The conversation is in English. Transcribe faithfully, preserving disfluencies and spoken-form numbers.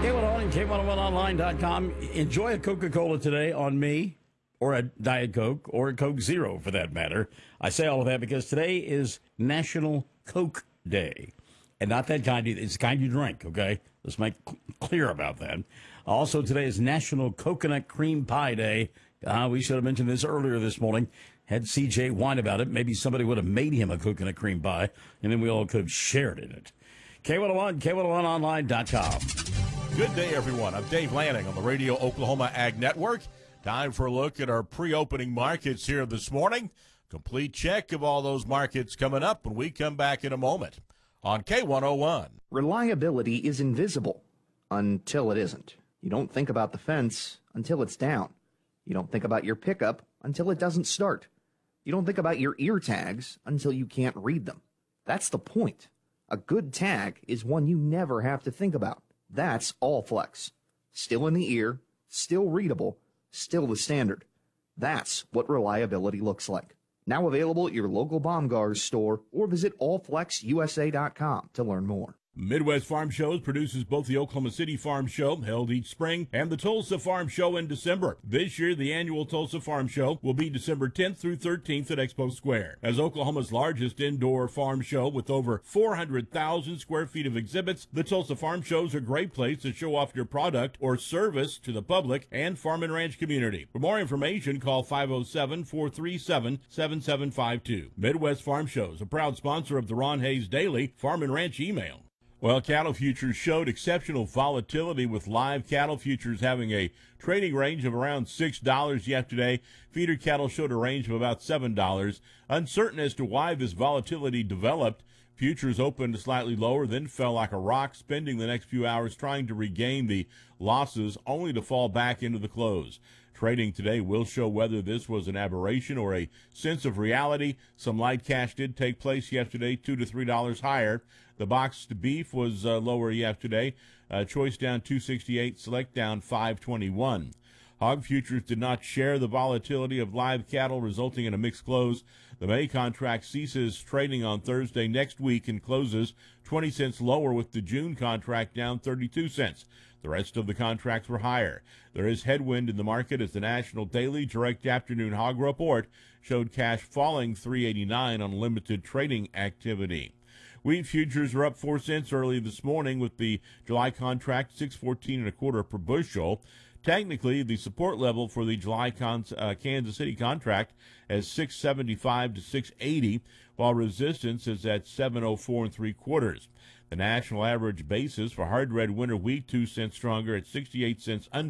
K one oh one and K one oh one online dot com. Enjoy a Coca-Cola today on me, or a Diet Coke, or a Coke Zero for that matter. I say all of that because today is National Coke Day. And not that kind, it's the kind you drink, okay? Let's make clear about that. Also, today is National Coconut Cream Pie Day. Uh, we should have mentioned this earlier this morning. Had C J whine about it. Maybe somebody would have made him a coconut cream pie, and then we all could have shared in it. K one oh one, K one oh one online dot com. Good day, everyone. I'm Dave Lanning on the Radio Oklahoma Ag Network. Time for a look at our pre-opening markets here this morning. Complete check of all those markets coming up when we come back in a moment on K one oh one. Reliability is invisible until it isn't. You don't think about the fence until it's down. You don't think about your pickup until it doesn't start. You don't think about your ear tags until you can't read them. That's the point. A good tag is one you never have to think about. That's Allflex. Still in the ear, still readable, still the standard. That's what reliability looks like. Now available at your local Baumgars store or visit all flex U S A dot com to learn more. Midwest Farm Shows produces both the Oklahoma City Farm Show, held each spring, and the Tulsa Farm Show in December. This year, the annual Tulsa Farm Show will be December tenth through thirteenth at Expo Square. As Oklahoma's largest indoor farm show with over four hundred thousand square feet of exhibits, the Tulsa Farm Show is a great place to show off your product or service to the public and farm and ranch community. For more information, call five oh seven, four three seven, seven seven five two. Midwest Farm Shows, a proud sponsor of the Ron Hayes Daily Farm and Ranch email. Well, cattle futures showed exceptional volatility with live cattle futures having a trading range of around six dollars yesterday. Feeder cattle showed a range of about seven dollars. Uncertain as to why this volatility developed, futures opened slightly lower, then fell like a rock, spending the next few hours trying to regain the losses, only to fall back into the close. Trading today will show whether this was an aberration or a sense of reality. Some light cash did take place yesterday, two to three dollars higher. The boxed beef was uh, lower yesterday. Uh, choice down two sixty-eight, select down five twenty-one. Hog futures did not share the volatility of live cattle, resulting in a mixed close. The May contract ceases trading on Thursday next week and closes twenty cents lower, with the June contract down thirty-two cents. The rest of the contracts were higher. There is headwind in the market as the National Daily Direct Afternoon Hog Report showed cash falling three eighty-nine on limited trading activity. Wheat futures are up four cents early this morning, with the July contract six fourteen and a quarter per bushel. Technically, the support level for the July con- uh, Kansas City contract is six seventy-five to six eighty, while resistance is at seven oh four and three quarters. The national average basis for hard red winter wheat two cents stronger at sixty-eight cents under.